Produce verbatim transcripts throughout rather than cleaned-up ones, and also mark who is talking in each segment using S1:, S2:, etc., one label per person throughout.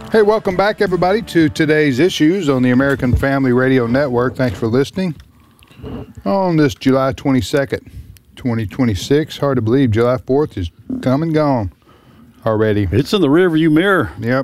S1: Hey, welcome back, everybody, to today's issues on the American Family Radio Network. Thanks for listening. On this July twenty-second, twenty twenty-six, hard to believe July fourth is come and gone already.
S2: It's in the rearview mirror.
S1: Yep.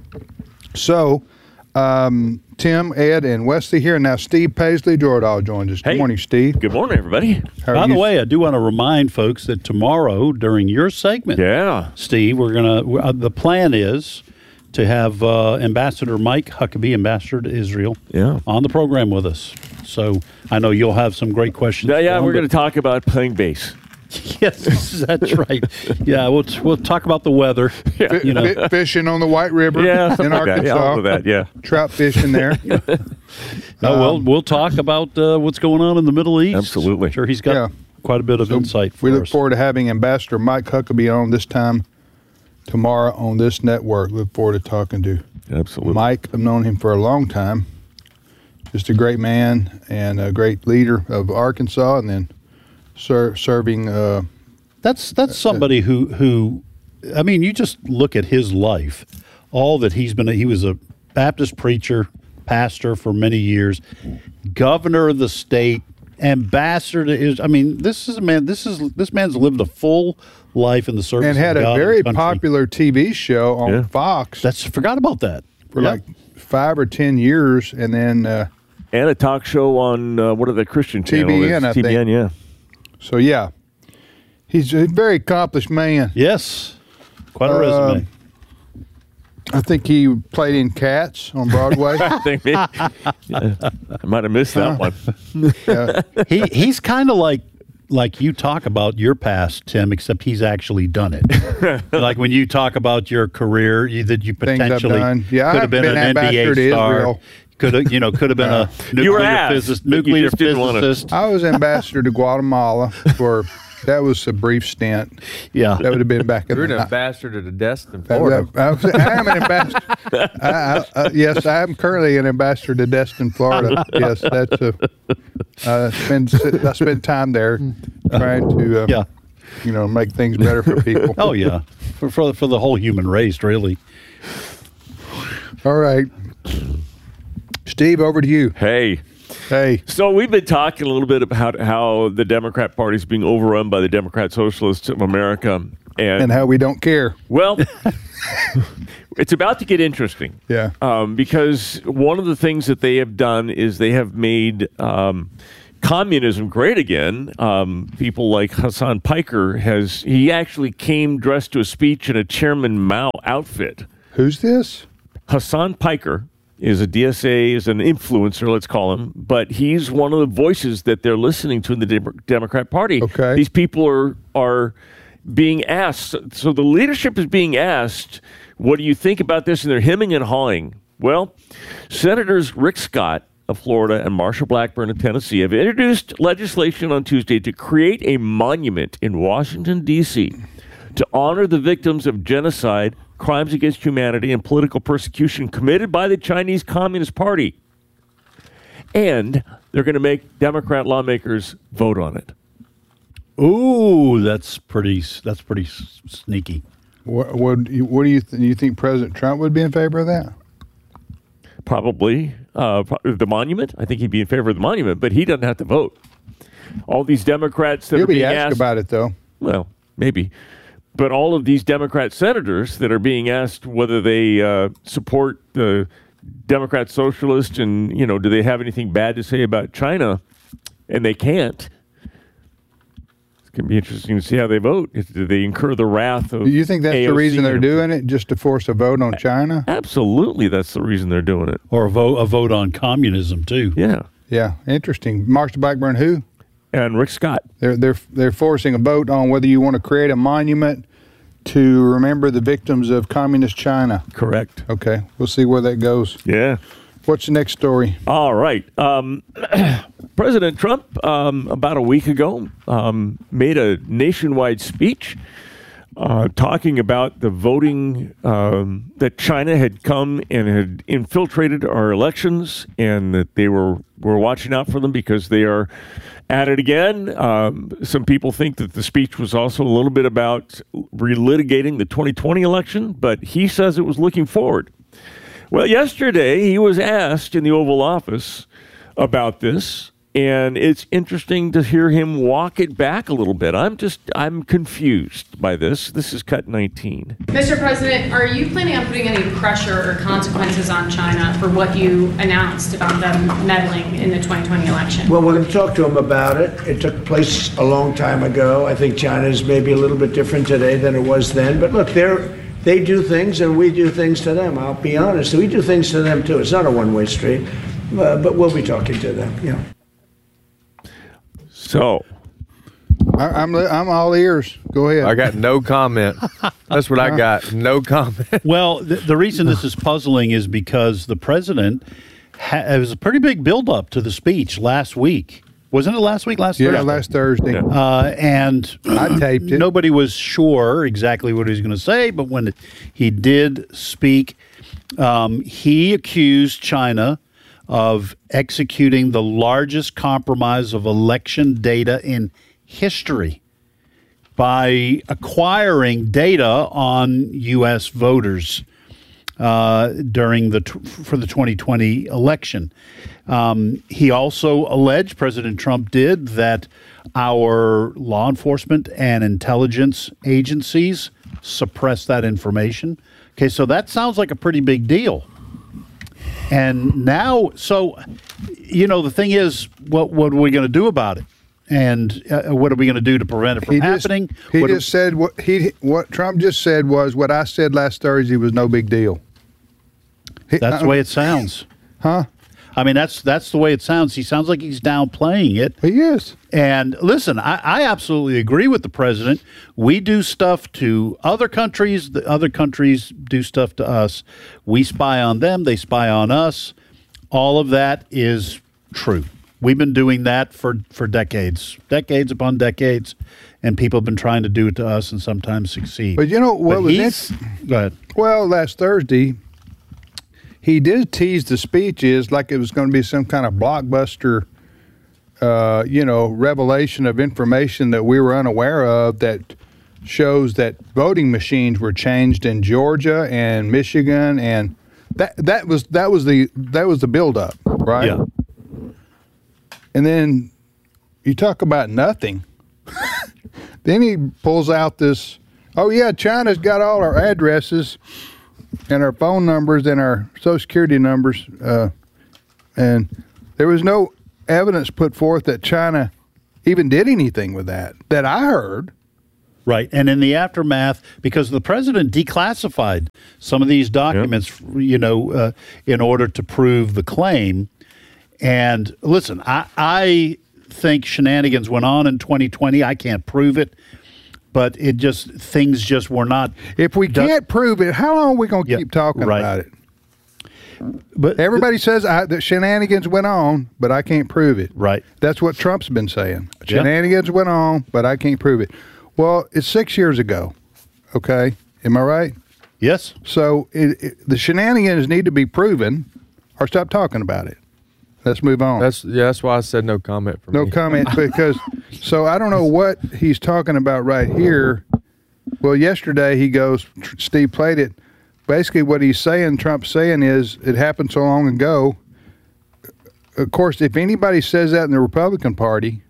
S1: So, um, Tim, Ed, and Wesley here. Now, Steve Paisley Jordahl joins us.
S3: Hey.
S1: Good morning, Steve.
S3: Good morning, everybody.
S1: How are
S2: By the
S1: you?
S2: way, I do want to remind folks that tomorrow during your segment,
S3: Yeah.
S2: Steve, we're going to, uh, the plan is to have uh, Ambassador Mike Huckabee, Ambassador to Israel,
S3: Yeah.
S2: on the program with us. So I know you'll have some great questions.
S3: Yeah, yeah
S2: for him,
S3: we're going to
S2: but-
S3: talk about playing bass.
S2: Yes, that's right. Yeah, we'll we'll talk about the weather.
S1: Fi-
S2: You know,
S1: fi- fishing on the White River
S3: Yeah,
S1: in
S3: something like that. Yeah,
S1: Arkansas.
S3: all of that, yeah.
S1: Trout fishing there.
S2: no, we'll we'll talk about uh, what's going on in the Middle East.
S3: Absolutely.
S2: I'm sure he's got
S1: Yeah.
S2: quite a bit of insight for
S1: We look
S2: us.
S1: forward to having Ambassador Mike Huckabee on this time tomorrow on this network. Look forward to talking to
S3: Absolutely.
S1: Mike. I've known him for a long time. Just a great man and a great leader of Arkansas, and then ser- serving. Uh,
S2: That's that's somebody who who, I mean, you just look at his life, all that he's been. He was a Baptist preacher, pastor for many years, governor of the state, ambassador to Israel. I mean, this is a man. This is this man's lived a full life in the service
S1: and had
S2: of
S1: a
S2: God
S1: very
S2: and country.
S1: popular T V show on
S3: Yeah.
S1: Fox
S2: That's forgot about that.
S1: for
S2: Yeah.
S1: like five or ten years, and then uh,
S3: And a talk show on, uh, what are the Christian
S1: T V
S3: channel?
S1: N,
S3: It's
S1: I
S3: T V N,
S1: think.
S3: yeah.
S1: so yeah, he's a very accomplished man.
S2: Yes, quite a
S1: Um,
S2: resume.
S1: I think he played in Cats on Broadway.
S3: I think maybe, yeah. I might have missed that one.
S1: Yeah.
S2: he he's kind of like like you talk about your past, Tim, except he's actually done it. Like when you talk about your career, you, that you
S1: Things I've
S2: potentially
S1: done. Yeah,
S2: could
S1: I've
S2: have been,
S1: been
S2: an N B
S1: ambassador
S2: A
S1: to
S2: star.
S1: Israel.
S2: Could have, you know, could have been a
S3: You were
S2: nuclear
S3: asked,
S2: physicist.
S3: but you
S2: Nuclear
S3: just didn't wanna-
S2: physicist.
S1: I was ambassador to Guatemala for that was a brief stint.
S2: Yeah,
S1: That would have been back in
S4: You're
S1: the
S4: an ambassador to Destin,
S1: I,
S4: Florida.
S1: I, was- I am an ambassador. I, I, uh, yes, I am currently an ambassador to Destin, Florida. Yes, that's a. Uh, spend I spend time there trying to, uh,
S2: yeah.
S1: you know, make things better for people.
S2: Oh yeah, for for the, for the whole human race, really.
S1: All right, Steve, over to you.
S3: Hey.
S1: Hey,
S3: So we've been talking a little bit about how the Democrat Party is being overrun by the Democrat Socialists of America. And,
S1: and how we don't care.
S3: well, it's about to get interesting.
S1: Yeah.
S3: Um, because one of the things that they have done is they have made um, communism great again. Um, people like Hassan Piker has, he actually came dressed to a speech in a Chairman Mao outfit.
S1: Who's this?
S3: Hassan Piker is a D S A, is an influencer, let's call him, but he's one of the voices that they're listening to in the Dem- Democrat Party.
S1: Okay.
S3: These people are are being asked, so the leadership is being asked, what do you think about this? And they're hemming and hawing. Well, Senators Rick Scott of Florida and Marsha Blackburn of Tennessee have introduced legislation on Tuesday to create a monument in Washington, D C to honor the victims of genocide, crimes against humanity, and political persecution committed by the Chinese Communist Party. And they're going to make Democrat lawmakers vote on it.
S2: Ooh, that's pretty. That's pretty s- sneaky.
S1: What, what, do you- what do you th- you think President Trump would be in favor of that?
S3: Probably uh, pro- the monument. I think he'd be in favor of the monument, but he doesn't have to vote. All these Democrats that
S1: He'll
S3: are
S1: be
S3: being
S1: asked
S3: asked
S1: about it, though.
S3: Well, maybe. But all of these Democrat senators that are being asked whether they uh, support the Democrat socialist and, you know, do they have anything bad to say about China, and they can't. It's going to be interesting to see how they vote. If- Do they incur the wrath of
S1: Do you think that's
S3: A O C
S1: the reason they're
S3: and-
S1: doing it, just to force a vote on China?
S3: Absolutely, that's the reason they're doing it.
S2: Or a vote a vote on communism too.
S3: Yeah.
S1: Yeah, interesting. Marsha Blackburn, who?
S3: And Rick Scott.
S1: They're they're they're forcing a vote on whether you want to create a monument to remember the victims of communist China.
S3: Correct.
S1: Okay, we'll see where that goes.
S3: Yeah.
S1: What's the next story?
S3: All right. Um, President Trump, um, about a week ago, um, made a nationwide speech uh, talking about the voting, um, that China had come and had infiltrated our elections, and that they were, were watching out for them because they are at it again. Um, some people think that the speech was also a little bit about relitigating the twenty twenty election, but he says it was looking forward. Well, yesterday he was asked in the Oval Office about this, and it's interesting to hear him walk it back a little bit. I'm just, I'm confused by this. This is cut nineteen.
S4: Mister President, are you planning on putting any pressure or consequences on China for what you announced about them meddling in the twenty twenty election?
S5: Well, we're going to talk to them about it. It took place a long time ago. I think China is maybe a little bit different today than it was then. But look, they're, they do things and we do things to them. I'll be honest. We do things to them, too. It's not a one-way street. Uh, but we'll be talking to them, yeah.
S3: So,
S1: I, I'm I'm all ears. Go ahead.
S6: I got no comment. That's what I got. No comment.
S2: Well, the, the reason this is puzzling is because the president ha- it was a pretty big buildup to the speech last week. Wasn't it last week? Last
S1: yeah,
S2: Thursday?
S1: last Thursday.
S3: Yeah.
S2: Uh, and
S1: I taped it.
S2: Nobody was sure exactly what he was going to say, but when he did speak, um, he accused China of executing the largest compromise of election data in history by acquiring data on U S voters uh, during the t- for the twenty twenty election. Um, he also alleged, President Trump did, that our law enforcement and intelligence agencies suppressed that information. Okay, so that sounds like a pretty big deal. And now, so, you know, the thing is, what what are we going to do about it? And uh, what are we going to do to prevent it from
S1: He just,
S2: happening?
S1: he
S2: What do-
S1: just said what he what Trump just said was what I said last Thursday was no big deal. He-
S2: that's the way it sounds.
S1: Huh?
S2: I mean, that's that's the way it sounds. He sounds like he's downplaying it.
S1: He is.
S2: And listen, I, I absolutely agree with the president. We do stuff to other countries. The other countries do stuff to us. We spy on them. They spy on us. All of that is true. We've been doing that for, for decades, decades upon decades, and people have been trying to do it to us and sometimes succeed.
S1: But you know what
S2: But
S1: was
S2: he's-
S1: it?
S2: Go ahead.
S1: Well, last Thursday, he did tease the speeches like it was going to be some kind of blockbuster, uh, you know, revelation of information that we were unaware of that shows that voting machines were changed in Georgia and Michigan, and that that was that was the that was the buildup, right?
S2: Yeah.
S1: And then you talk about nothing. Then he pulls out this, oh, yeah, China's got all our addresses and our phone numbers and our Social Security numbers. Uh, and there was no evidence put forth that China even did anything with that, that I heard.
S2: Right. And in the aftermath, because the president declassified some of these documents, yep. you know, uh, in order to prove the claim. And listen, I, I think shenanigans went on in twenty twenty. I can't prove it, but it just, things just were not.
S1: If we
S2: done.
S1: can't prove it, how long are we going to
S2: Yep,
S1: keep talking
S2: right.
S1: about it?
S2: But
S1: Everybody says I, that shenanigans went on, but I can't prove it.
S2: Right.
S1: That's what Trump's been saying.
S2: Yeah.
S1: Shenanigans went on, but I can't prove it. Well, it's six years ago. Okay. Am I right?
S2: Yes.
S1: So it, it, the shenanigans need to be proven or stop talking about it. Let's move on.
S6: That's yeah. That's why I said no comment for
S1: no
S6: me.
S1: comment because so I don't know what he's talking about right here. Well, yesterday he goes, Steve played it. Basically what he's saying, Trump's saying is it happened so long ago. Of course, if anybody says that in the Republican Party,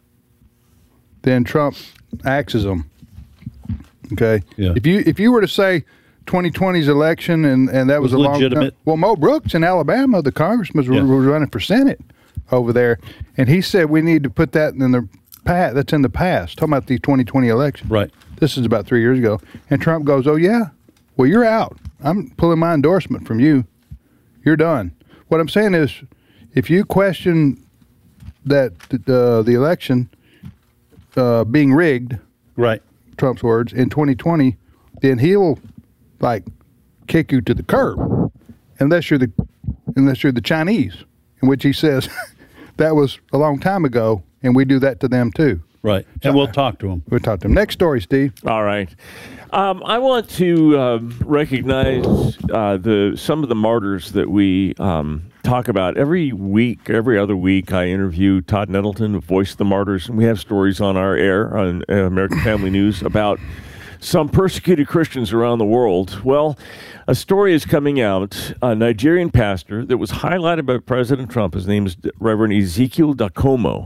S1: then Trump axes them. Okay.
S2: Yeah.
S1: If you if you were to say twenty twenty's election and, and that was,
S2: Was
S1: a long
S2: legitimate.
S1: time. Well, Mo Brooks in Alabama, the congressman,
S2: Yeah.
S1: was running for Senate over there, and he said we need to put that in the past. That's in the past. Talking about the twenty twenty election.
S2: Right.
S1: This is about three years ago, and Trump goes, "Oh yeah, well you're out. I'm pulling my endorsement from you. You're done." What I'm saying is, if you question that uh, the election uh, being rigged,
S2: Right.
S1: Trump's words, in twenty twenty, then he'll like kick you to the curb unless you're the unless you're the Chinese, in which he says that was a long time ago and we do that to them too.
S2: Right. And we'll talk to him.
S1: We'll talk to him. Next story, Steve.
S3: All right. Um, I want to um, recognize uh, the some of the martyrs that we um, talk about every week. Every other week, I interview Todd Nettleton, Voice of the Martyrs, and we have stories on our air on uh, American Family News about some persecuted Christians around the world. Well, a story is coming out. A Nigerian pastor that was highlighted by President Trump, his name is Reverend Ezekiel Dakomo.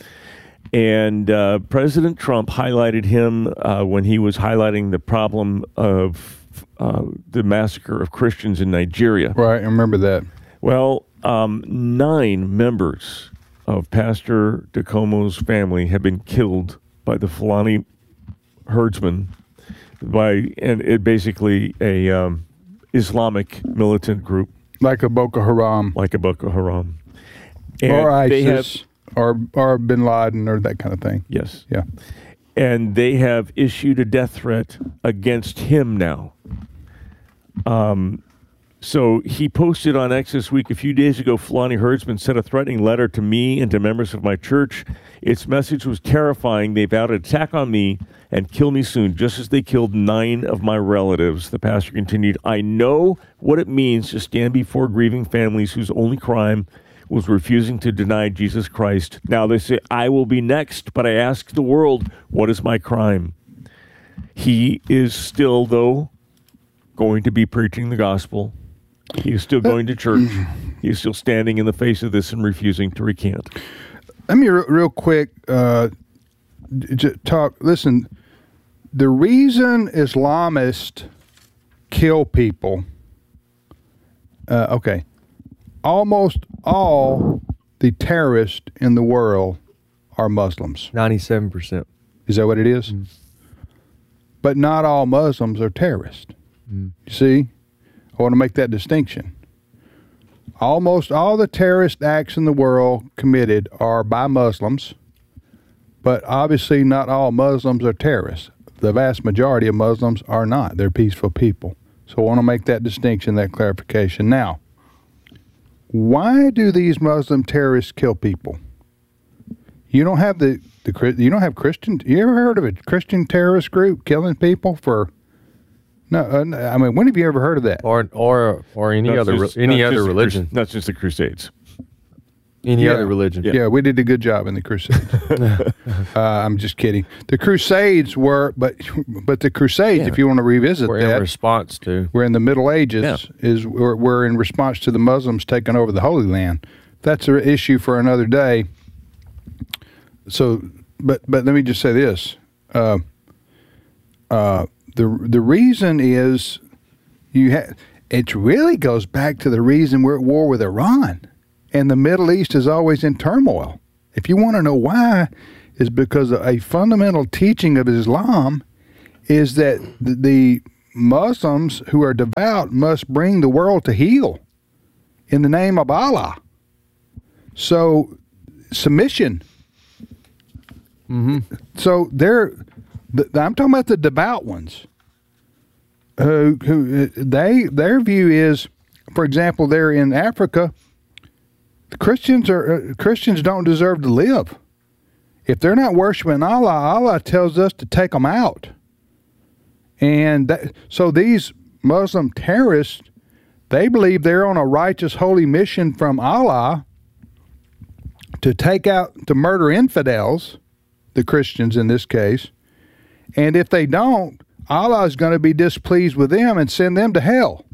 S3: And uh, President Trump highlighted him uh, when he was highlighting the problem of uh, the massacre of Christians in Nigeria.
S1: Right, I remember that.
S3: Well, um, nine members of Pastor Dakomo's family have been killed by the Fulani herdsmen, by and it basically a um, Islamic militant group,
S1: Like a Boko Haram.
S3: like a Boko Haram, and
S1: or
S3: they have
S1: ISIS. Or, or Bin Laden or that kind of thing.
S3: yes,
S1: Yeah.
S3: and they have issued a death threat against him now. Um, so he posted on X this week, a few days ago, Fulani herdsmen sent a threatening letter to me and to members of my church. Its message was terrifying. They vowed to attack on me and kill me soon, just as they killed nine of my relatives. The pastor continued, I know what it means to stand before grieving families whose only crime was refusing to deny Jesus Christ. Now they say, I will be next, but I ask the world, what is my crime? He is still, though, going to be preaching the gospel. He is still going to church. He is still standing in the face of this and refusing to recant.
S1: Let me re- real quick uh, j- talk. Listen, the reason Islamists kill people, uh, okay, almost all the terrorists in the world are Muslims.
S6: ninety-seven percent.
S1: Is that what it is? Mm. But not all Muslims are terrorists. Mm. You see? I want to make that distinction. Almost all the terrorist acts in the world committed are by Muslims, but obviously not all Muslims are terrorists. The vast majority of Muslims are not. They're peaceful people. So I want to make that distinction, that clarification. Now, why do these Muslim terrorists kill people? You don't have the, the you don't have Christian. You ever heard of a Christian terrorist group killing people for? No, uh, I mean, when have you ever heard of that?
S6: Or or or any
S3: Not
S6: other
S3: just-
S6: any
S3: not
S6: other
S3: just the
S6: religion?
S3: Crus- Not just the Crusades.
S6: Any
S1: Yeah.
S6: other religion?
S3: Yeah.
S1: Yeah, we did a good job in the Crusades. uh, I'm just kidding. The Crusades were, but but the Crusades,
S6: Yeah.
S1: if you want to revisit
S6: We're in
S1: that,
S6: response to.
S1: we're in the Middle Ages.
S3: Yeah.
S1: Is we're, we're in response to the Muslims taking over the Holy Land. That's an issue for another day. So, but but let me just say this: uh, uh, the the reason is you ha- it really goes back to the reason we're at war with Iran, and the Middle East is always in turmoil. If you want to know why, is because a fundamental teaching of Islam is that the, the Muslims who are devout must bring the world to heel in the name of Allah. So submission.
S6: Mm-hmm.
S1: So they're, th- I'm talking about the devout ones. Who, who they their view is, for example, they're in Africa. The Christians are uh, Christians don't deserve to live. If they're not worshiping Allah, Allah tells us to take them out. And that, so these Muslim terrorists, they believe they're on a righteous, holy mission from Allah to take out, to murder infidels, the Christians in this case. And if they don't, Allah is going to be displeased with them and send them to hell.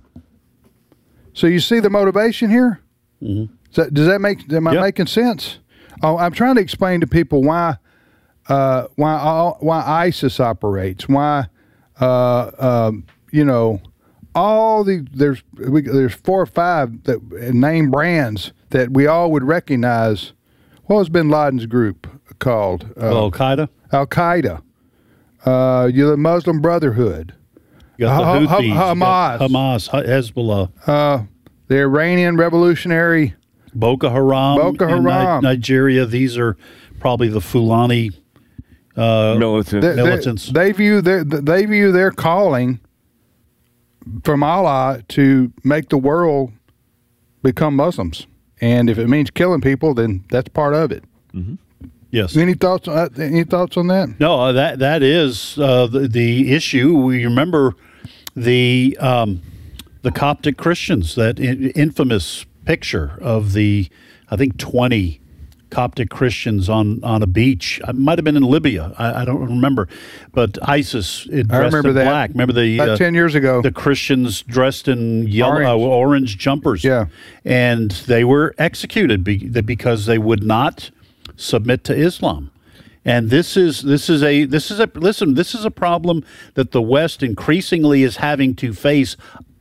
S1: So you see the motivation here?
S2: Mm-hmm.
S1: Does that, does that make, am I
S2: Yep.
S1: making sense? Oh, I'm trying to explain to people why, uh, why, all, why ISIS operates, why, uh, um, you know, all the there's we, there's four or five that name brands that we all would recognize. What was Bin Laden's group called? Uh,
S2: Al Qaeda.
S1: Al Qaeda. Uh, you the Muslim Brotherhood.
S2: You got
S1: Ha-
S2: the
S1: ha-
S2: Houthis. you got
S1: Hamas.
S2: Hamas. Hezbollah.
S1: Uh, the Iranian Revolutionary.
S2: Boko Haram.
S1: Boko
S2: in Ni-
S1: Haram.
S2: Nigeria. These are probably the Fulani uh,
S3: Militant.
S1: They, they-
S2: militants.
S1: They view their they view their calling from Allah to make the world become Muslims, and if it means killing people, then that's part of it.
S2: Yes.
S1: Any thoughts? On, any thoughts on that?
S2: No, uh, that that is uh, the the issue. We remember the um, the Coptic Christians, that in, infamous picture of the I think twenty Coptic Christians on, on a beach. It might have been in Libya. I, I don't remember. But ISIS it dressed
S1: I remember
S2: in
S1: that.
S2: black. Remember the
S1: About
S2: uh,
S1: ten years ago.
S2: the Christians dressed in yellow,
S1: Orange.
S2: uh, orange jumpers.
S1: Yeah.
S2: And they were executed be, because they would not submit to Islam. And this is this is a this is a listen. This is a problem that the West increasingly is having to face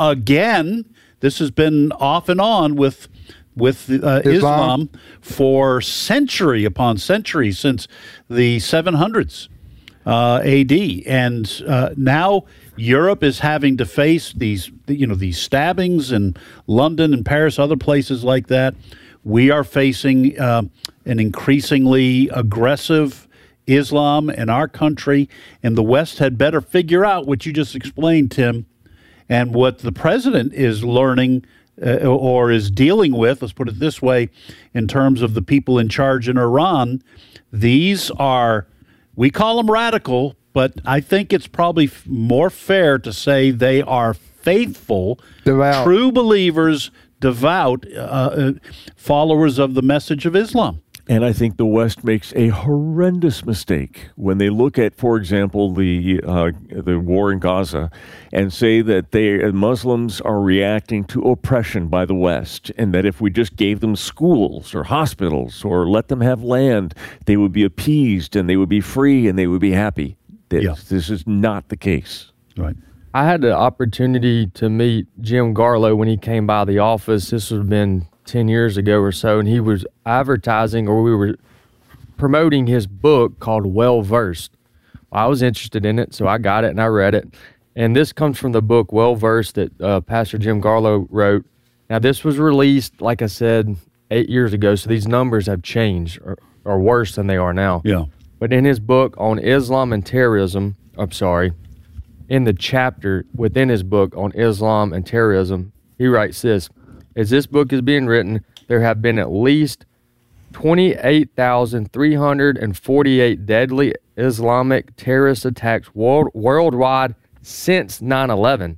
S2: again. This has been off and on with with uh, Islam. Islam for century upon century since the seven hundreds uh, A D, and uh, now Europe is having to face these you know these stabbings in London and Paris, other places like that. We are facing uh, an increasingly aggressive Islam in our country, and the West had better figure out what you just explained, Tim, and what the president is learning uh, or is dealing with, let's put it this way, in terms of the people in charge in Iran. These are, we call them radical, but I think it's probably f- more fair to say they are faithful,
S1: Devout.
S2: true believers, devout uh, uh, followers of the message of Islam.
S3: And I think the West makes a horrendous mistake when they look at, for example, the uh, the war in Gaza and say that they Muslims are reacting to oppression by the West, and that if we just gave them schools or hospitals or let them have land, they would be appeased and they would be free and they would be happy. This,
S2: Yeah.
S3: this is not the case.
S2: Right.
S7: I had the opportunity to meet Jim Garlow when he came by the office. This would have been ten years ago or so, and he was advertising, or we were promoting his book called Well Versed. I was interested in it, so I got it and I read it. And this comes from the book Well Versed that uh, Pastor Jim Garlow wrote. Now, this was released, like I said, eight years ago, so these numbers have changed, or, or worse than they are now.
S2: Yeah.
S7: But in his book on Islam and terrorism, I'm sorry, in the chapter within his book on Islam and terrorism, he writes this: as this book is being written, there have been at least twenty-eight thousand three hundred forty-eight deadly Islamic terrorist attacks world, worldwide since nine eleven.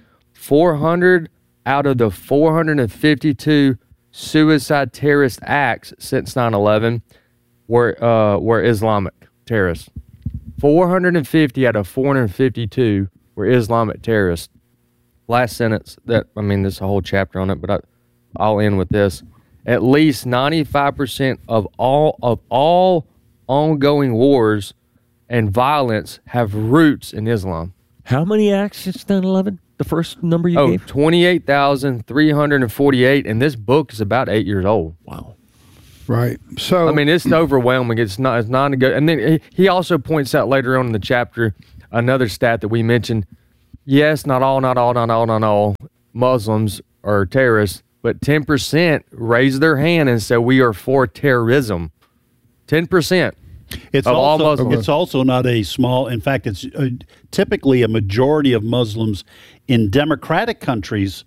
S7: four hundred out of the four hundred fifty-two suicide terrorist acts since nine eleven were uh, were Islamic terrorists. four hundred fifty out of four hundred fifty-two were Islamic terrorists. Last sentence, that I mean, there's a whole chapter on it, but I, I'll end with this. At least ninety-five percent of all of all ongoing wars and violence have roots in Islam.
S3: How many acts since nine eleven? The first number you
S7: Oh,
S3: gave?
S7: twenty-eight thousand three hundred forty-eight, and this book is about eight years old.
S3: Wow.
S1: Right. So
S7: I mean, it's overwhelming. It's not. It's not a good. And then he, he also points out later on in the chapter another stat that we mentioned. Yes, not all, not all, not all, not all Muslims are terrorists, but ten percent raised their hand and said we are for terrorism. Ten percent.
S2: It's
S7: Of all
S2: also
S7: Muslims.
S2: it's also not a small. In fact, it's uh, typically a majority of Muslims in democratic countries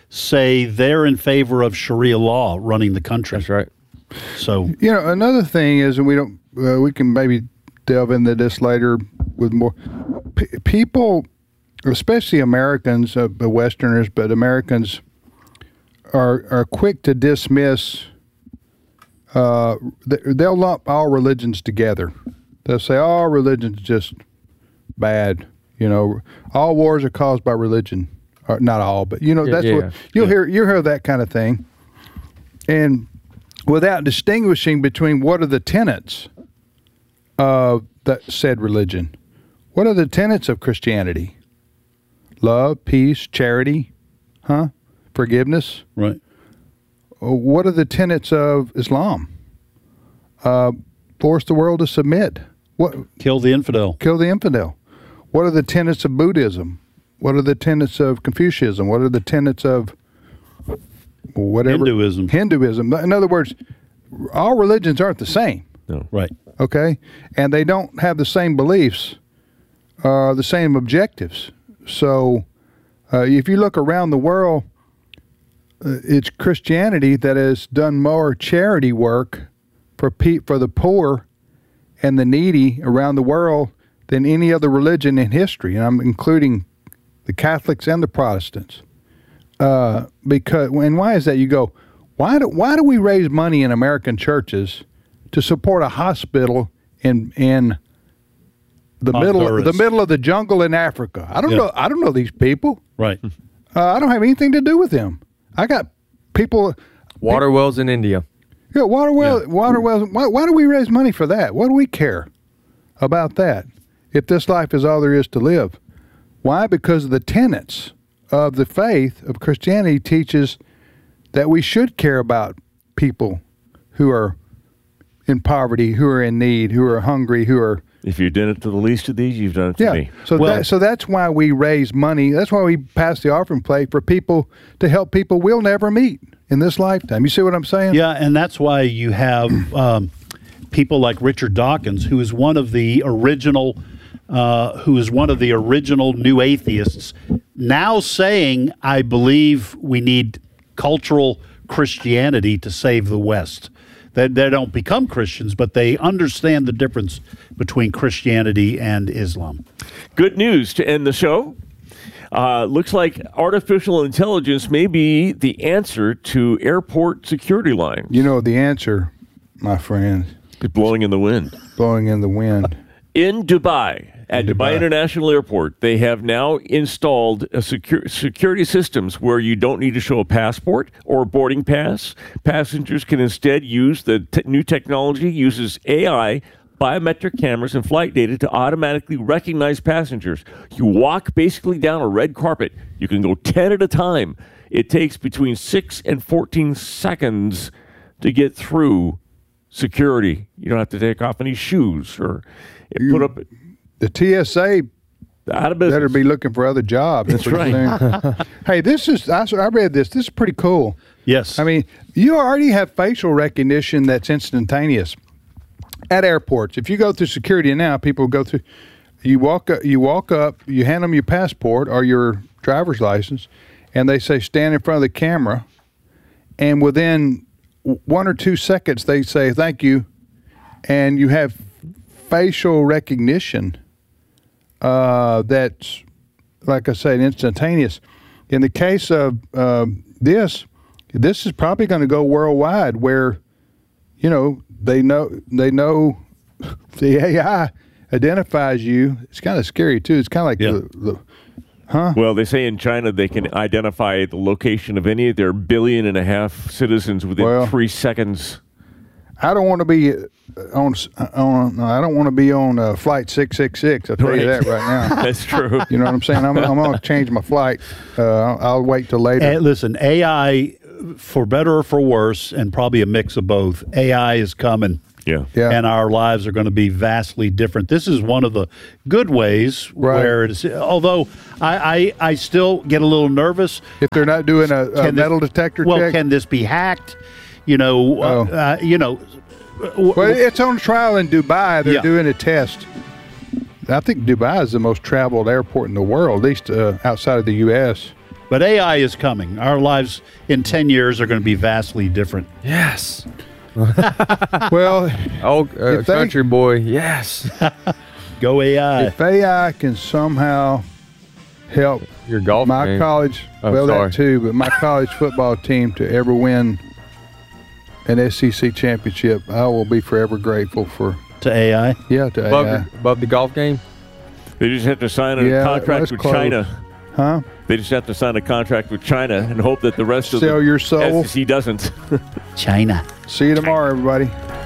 S2: say they're in favor of Sharia law running the country.
S7: That's right.
S2: So
S1: you know, another thing is, and we don't, uh, we can maybe delve into this later with more P- people, especially Americans, uh, Westerners, but Americans are are quick to dismiss. Uh, they'll lump all religions together. They'll say all religion's just bad. You know, all wars are caused by religion. Or not all, but you know,
S7: Yeah,
S1: that's
S7: yeah.
S1: what you'll hear. You hear that kind of thing, and without distinguishing between what are the tenets of that said religion. What are the tenets of Christianity? Love, peace, charity, huh? Forgiveness.
S2: right.
S1: What are the tenets of Islam? Uh, force the world to submit. What?
S2: Kill the infidel.
S1: Kill the infidel. What are the tenets of Buddhism? What are the tenets of Confucianism? What are the tenets of whatever
S2: Hinduism.
S1: Hinduism. In other words, all religions aren't the same.
S3: No.
S2: Right.
S1: Okay, and they don't have the same beliefs, uh, the same objectives. So, uh, if you look around the world, uh, it's Christianity that has done more charity work for pe- for the poor and the needy around the world than any other religion in history, and I'm including the Catholics and the Protestants. Uh, because and why is that? You go, why do why do we raise money in American churches to support a hospital in in the middle
S2: Honduras.
S1: the middle of the jungle in Africa. I don't
S2: Yeah.
S1: know. I don't know these people.
S2: Right.
S1: Uh, I don't have anything to do with them. I got people.
S7: Water wells in India.
S1: Yeah, water well,
S2: Yeah.
S1: water wells. Why, why do we raise money for that? What do we care about that? If this life is all there is to live, why? Because the tenets of the faith of Christianity teaches that we should care about people who are in poverty, who are in need, who are hungry, who are.
S3: If you've done it to the least of these, you've done it to
S1: Yeah.
S3: me.
S1: So
S2: Well-
S1: that, so that's why we raise money. That's why we pass the offering plate for people to help people we'll never meet in this lifetime. You see what I'm saying?
S2: Yeah, and that's why you have um, people like Richard Dawkins, who is one of the original, uh, who is one of the original new atheists, now saying, "I believe we need cultural Christianity to save the West." They, they don't become Christians, but they understand the difference between Christianity and Islam.
S3: Good news to end the show. Uh, looks like artificial intelligence may be the answer to airport security lines.
S1: You know the answer, my friend.
S3: It's blowing in the wind.
S1: Blowing in the wind.
S3: In Dubai, at
S1: In
S3: Dubai.
S1: Dubai.
S3: International Airport, they have now installed a secure, security systems where you don't need to show a passport or a boarding pass. Passengers can instead use the t- new technology, uses A I, biometric cameras, and flight data to automatically recognize passengers. You walk basically down a red carpet. You can go ten at a time. It takes between six and fourteen seconds to get through security. You don't have to take off any shoes or put up
S1: The T S A
S3: out of business.
S1: better be looking for other jobs.
S3: That's right.
S1: Hey, this is, I, I read this. This is pretty cool.
S2: Yes.
S1: I mean, you already have facial recognition that's instantaneous at airports. If you go through security now, people go through, you walk up, you walk up, you hand them your passport or your driver's license, and they say, stand in front of the camera. And within one or two seconds, they say, thank you. And you have facial recognition uh, that's, like I said, instantaneous. In the case of uh, this, this is probably going to go worldwide where, you know, they know they know the A I identifies you. It's kind of scary, too. It's kind of like
S2: Yeah.
S1: the, the huh?
S3: Well, they say in China they can identify the location of any of their billion and a half citizens within
S1: Well,
S3: three seconds.
S1: I don't want to be on, on I don't want to be on uh, flight six six six. I'll tell you
S3: Right.
S1: that right now.
S3: That's true.
S1: You know what I'm saying? I'm, I'm going to change my flight. Uh, I'll, I'll wait till later.
S2: Uh, listen, A I, for better or for worse, and probably a mix of both, A I is coming.
S3: Yeah.
S1: Yeah.
S2: And our lives are going to be vastly different. This is one of the good ways
S1: Right.
S2: where it's, although I, I, I still get a little nervous.
S1: If they're not doing a, a
S2: Can this-
S1: metal detector
S2: well,
S1: check.
S2: can this be hacked? You know,
S1: Oh.
S2: uh, uh, you know. w-
S1: Well, it's on trial in Dubai. They're
S2: Yeah.
S1: doing a test. I think Dubai is the most traveled airport in the world, at least uh, outside of the U S
S2: But A I is coming. Our lives in ten years are going to be vastly different.
S7: Yes.
S1: Well,
S7: Oh, uh,
S1: If they-
S7: country boy. Yes.
S2: Go A I.
S1: if A I can somehow help
S7: Your golf
S1: my
S7: game.
S1: college,
S7: Oh,
S1: well,
S7: sorry.
S1: that too, but my college football team to ever win an S E C championship, I will be forever grateful for,
S2: To A I.
S1: yeah, to
S7: above,
S1: A I.
S7: the, above the golf game.
S3: They just have to sign a
S1: Yeah,
S3: contract
S1: that's
S3: with
S1: close.
S3: China.
S1: Huh?
S3: They just have to sign a contract with China and hope that the rest of
S1: Sell
S3: the
S1: your soul.
S3: S E C doesn't.
S2: China.
S1: See you tomorrow, everybody.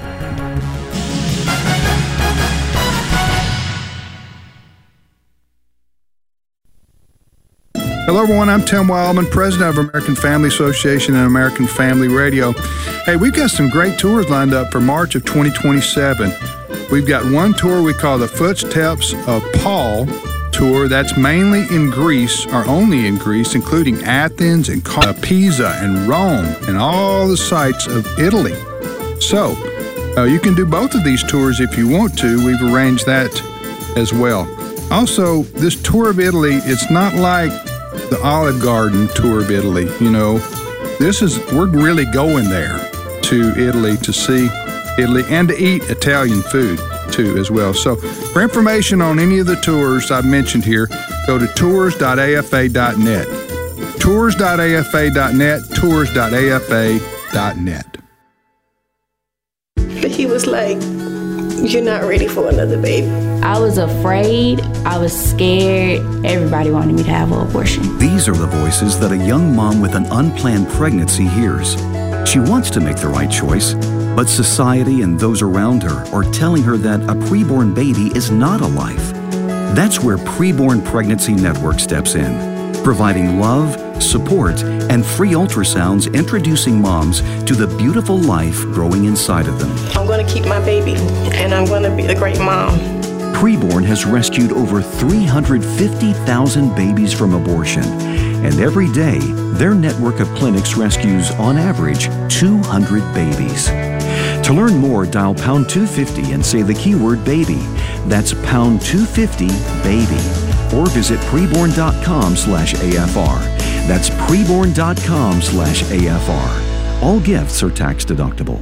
S1: Hello, everyone. I'm Tim Wildman, president of American Family Association and American Family Radio. Hey, we've got some great tours lined up for March of twenty twenty-seven. We've got one tour we call the Footsteps of Paul tour. That's mainly in Greece, or only in Greece, including Athens and Pisa and Rome and all the sites of Italy. So, uh, you can do both of these tours if you want to. We've arranged that as well. Also, this tour of Italy, it's not like the Olive Garden tour of Italy. You know, this is, we're really going there to Italy to see Italy and to eat Italian food too as well. So for information on any of the tours I've mentioned here, go to tours dot a f a dot net. tours dot a f a dot net, tours dot a f a dot net.
S8: But he was like, you're not ready for another baby.
S9: I was afraid. I was scared. Everybody wanted me to have an abortion.
S10: These are the voices that a young mom with an unplanned pregnancy hears. She wants to make the right choice, but society and those around her are telling her that a preborn baby is not a life. That's where Preborn Pregnancy Network steps in, providing love, support, and free ultrasounds, introducing moms to the beautiful life growing inside of them.
S8: I'm going to keep my baby, and I'm going to be a great mom.
S10: Preborn has rescued over three hundred fifty thousand babies from abortion, and every day, their network of clinics rescues, on average, two hundred babies. To learn more, dial pound two fifty and say the keyword baby. That's pound two fifty baby. Or visit preborn.com slash AFR. That's preborn.com slash AFR. All gifts are tax deductible.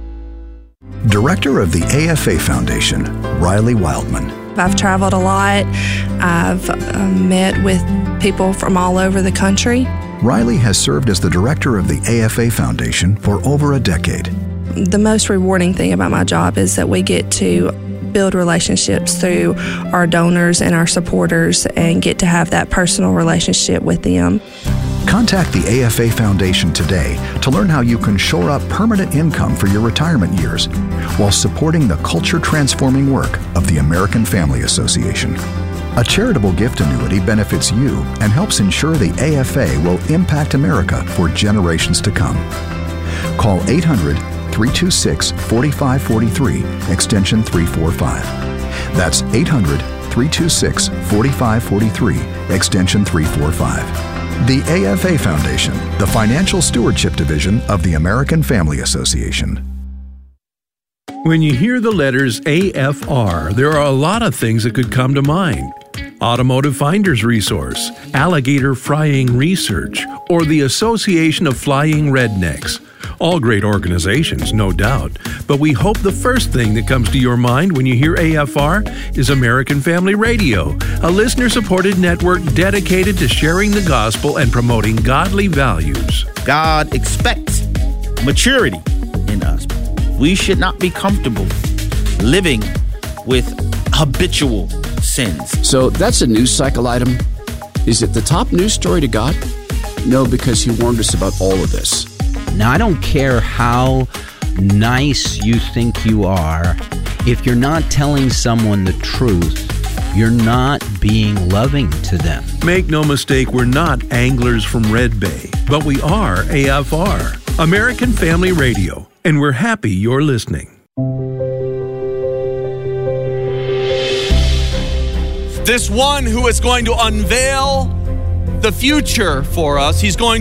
S11: Director of the A F A Foundation, Riley Wildman.
S12: I've traveled a lot. I've uh, met with people from all over the country.
S11: Riley has served as the director of the A F A Foundation for over a decade.
S12: The most rewarding thing about my job is that we get to build relationships through our donors and our supporters and get to have that personal relationship with them.
S11: Contact the A F A Foundation today to learn how you can shore up permanent income for your retirement years while supporting the culture-transforming work of the American Family Association. A charitable gift annuity benefits you and helps ensure the A F A will impact America for generations to come. Call eight hundred, three two six, four five four three, extension three forty-five. That's eight hundred, three two six, four five four three, extension three forty-five. The A F A Foundation, the Financial Stewardship Division of the American Family Association.
S13: When you hear the letters A F R, there are a lot of things that could come to mind. Automotive Finder's Resource, Alligator Frying Research, or the Association of Flying Rednecks. All great organizations, no doubt, but we hope the first thing that comes to your mind when you hear A F R is American Family Radio, a listener-supported network dedicated to sharing the gospel and promoting godly values.
S14: God expects maturity in us. We should not be comfortable living with habitual sins.
S15: So that's a news cycle item. Is it the top news story to God? No, because he warned us about all of this.
S16: Now, I don't care how nice you think you are. If you're not telling someone the truth, you're not being loving to them.
S13: Make no mistake, we're not anglers from Red Bay, but we are A F R, American Family Radio, and we're happy you're listening.
S17: This one who is going to unveil the future for us, he's going